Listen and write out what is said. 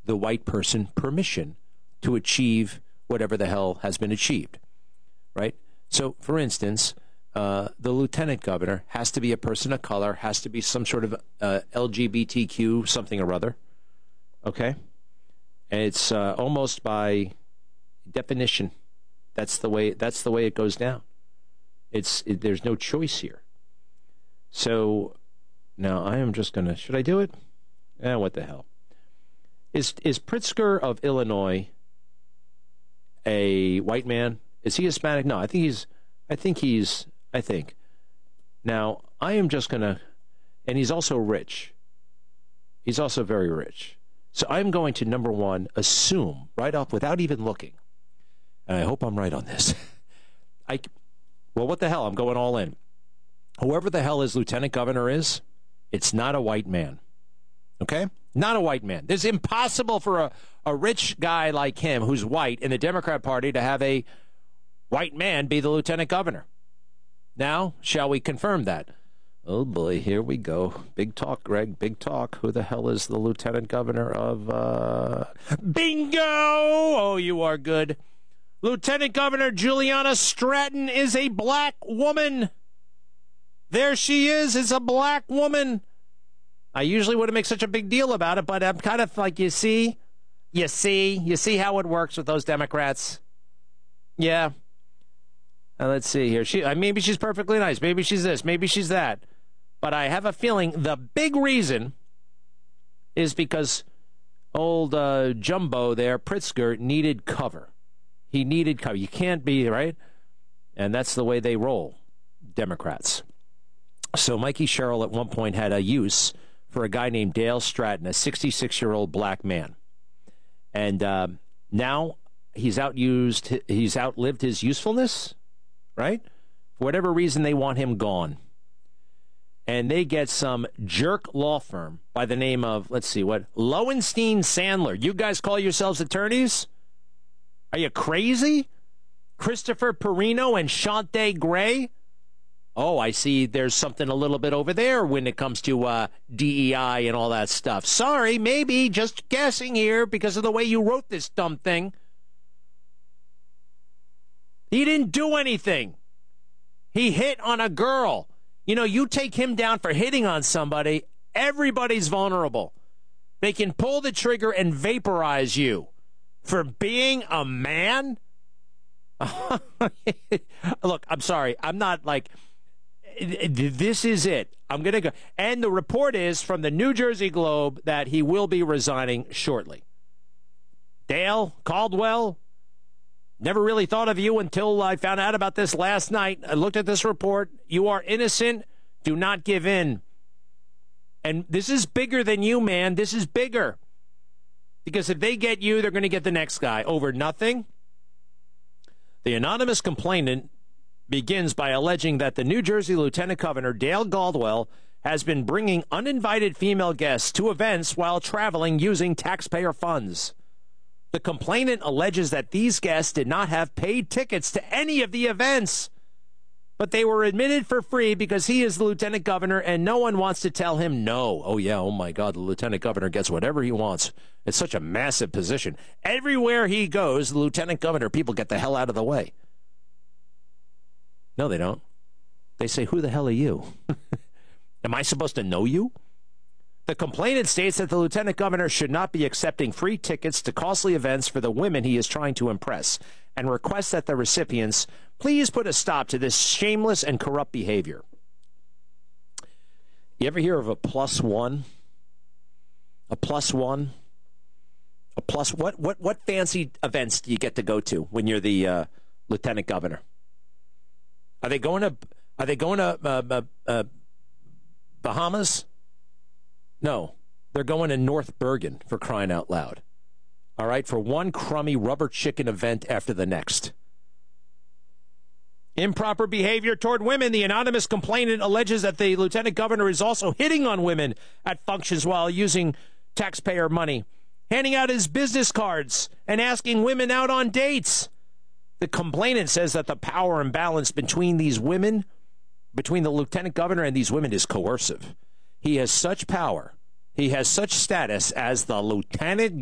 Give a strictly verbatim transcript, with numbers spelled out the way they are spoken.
the white person permission to achieve whatever the hell has been achieved, right? So, for instance, uh, the lieutenant governor has to be a person of color, has to be some sort of uh, L G B T Q something or other, okay? And it's uh, almost by definition. That's the way. That's the way it goes down. It's it, there's no choice here. So now I am just gonna. Should I do it? Eh, what the hell? Is is Pritzker of Illinois a white man? Is he Hispanic? No, I think he's. I think he's. I think. Now I am just gonna, and he's also rich. He's also very rich. So I'm going to, number one, assume right off without even looking. And I hope I'm right on this. I, well, what the hell? I'm going all in. Whoever the hell his lieutenant governor is, it's not a white man. Okay? Not a white man. It's impossible for a, a rich guy like him who's white in the Democrat Party to have a white man be the lieutenant governor. Now, shall we confirm that? Oh, boy, here we go. Big talk, Greg, big talk. Who the hell is the lieutenant governor of... Uh... Bingo! Oh, you are good. Lieutenant Governor Juliana Stratton is a black woman. There she is, is a black woman. I usually wouldn't make such a big deal about it, but I'm kind of like, you see? You see? You see how it works with those Democrats? Yeah. Uh, let's see here. She uh, maybe she's perfectly nice. Maybe she's this. Maybe she's that. But I have a feeling the big reason is because old uh, Jumbo there, Pritzker, needed cover. He needed cover. You can't be, right? And that's the way they roll, Democrats. So Mikey Sherrill at one point had a use for a guy named Dale Stratton, a sixty-six-year-old black man. And uh, now he's outused, he's outlived his usefulness, right? For whatever reason, they want him gone. And they get some jerk law firm by the name of, let's see, what? Lowenstein Sandler. You guys call yourselves attorneys? Are you crazy? Christopher Perino and Shante Gray? Oh, I see there's something a little bit over there when it comes to uh, D E I and all that stuff. Sorry, maybe, just guessing here because of the way you wrote this dumb thing. He didn't do anything. He hit on a girl. You know, you take him down for hitting on somebody, everybody's vulnerable. They can pull the trigger and vaporize you. For being a man? Look, I'm sorry. I'm not like, this is it. I'm going to go. And the report is from the New Jersey Globe that he will be resigning shortly. Dale Caldwell, never really thought of you until I found out about this last night. I looked at this report. You are innocent. Do not give in. And this is bigger than you, man. This is bigger. Because if they get you, they're going to get the next guy over nothing. The anonymous complainant begins by alleging that the New Jersey Lieutenant Governor, Dale Caldwell, has been bringing uninvited female guests to events while traveling using taxpayer funds. The complainant alleges that these guests did not have paid tickets to any of the events, but they were admitted for free because he is the lieutenant governor and no one wants to tell him no. Oh, yeah, oh, my God, the lieutenant governor gets whatever he wants. It's such a massive position. Everywhere he goes, the lieutenant governor, people get the hell out of the way. No, they don't. They say, who the hell are you? Am I supposed to know you? The complainant states that the lieutenant governor should not be accepting free tickets to costly events for the women he is trying to impress and requests that the recipients please put a stop to this shameless and corrupt behavior. You ever hear of a plus one? A plus one? A plus what? What? What fancy events do you get to go to when you're the uh, lieutenant governor? Are they going to? Are they going to uh, uh, uh, Bahamas? No, they're going to North Bergen, for crying out loud. All right, for one crummy rubber chicken event after the next. Improper behavior toward women. The anonymous complainant alleges that the lieutenant governor is also hitting on women at functions while using taxpayer money, handing out his business cards and asking women out on dates. The complainant says that the power imbalance between these women, between the lieutenant governor and these women is coercive. He has such power. He has such status as the lieutenant